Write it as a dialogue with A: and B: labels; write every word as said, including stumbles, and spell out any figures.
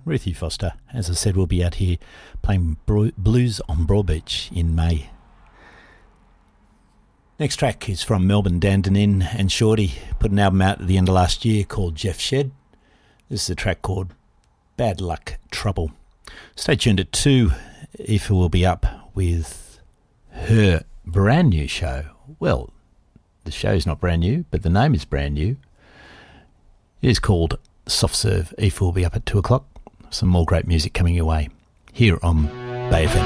A: Ruthie Foster. As I said, we'll be out here playing blues on Broadbeach in May. Next track is from Melbourne, Dan Denin and Shorty. Put an album out at the end of last year called Jeff Shed. This is a track called Bad Luck Trouble. Stay tuned at two. Aoife will be up with her brand new show. Well, the show's not brand new, but the name is brand new. It is called Soft Serve. Aoife will be up at two o'clock. Some more great music coming your way here on Bay F M.